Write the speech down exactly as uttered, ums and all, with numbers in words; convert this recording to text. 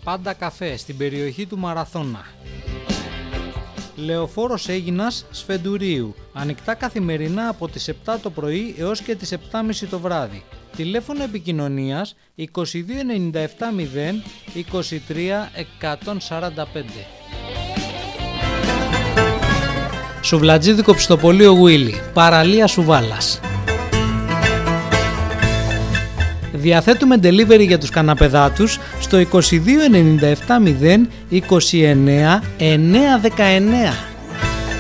Πάντα καφέ στην περιοχή του Μαραθώνα. Λεωφόρος Αίγινας Σφεντουρίου. Ανοιχτά καθημερινά από τις επτά το πρωί έως και τις επτά και μισή το βράδυ. Τηλέφωνο επικοινωνίας είκοσι δύο ενενήντα επτά μηδέν είκοσι τρία εκατόν σαράντα πέντε. Σουβλατζίδικο Ψητοπολείο Γουίλι. Παραλία Σουβάλας. Διαθέτουμε delivery για τους καναπεδάτους στο είκοσι δύο ενενήντα επτά μηδέν είκοσι εννέα εννιακόσια δεκαεννέα.